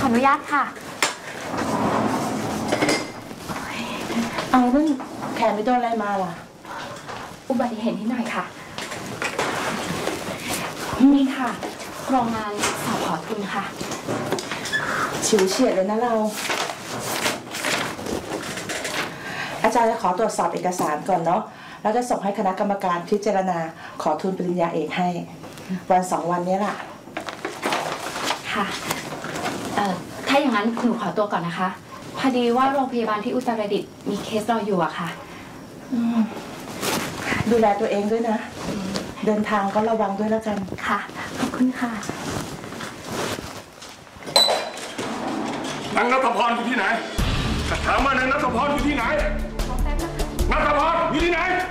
ออนุญาตค่ะเอานั่นแขนไม่โดนอะไรมาล่ะอุบัติเหตุนิดหน่อยค่ะนี่ค่ะโครงงานสอบขอทุนค่ะฉิวเฉียดเลยนะเราอาจารย์จะขอตรวจสอบเอกสารก่อนเนาะแล้วจะส่งให้คณะกรรมการพิจารณาขอทุนปริญญาเอกให้วัน2 วันนี้ล่ะค่ะถ้าอย่างนั้นหนูขอตัวก่อนนะคะพอดีว่าโรงพยาบาลที่อุตรดิตถ์มีเคสรออยู่อะค่ะดูแลตัวเองด้วยนะเดินทางก็ระวังด้วยแล้วกันค่ะขอบคุณค่ะนางณัฐพรอยู่ที่ไหนถามว่านางณัฐพรอยู่ที่ไหนณัฐพรอยู่ที่ไหน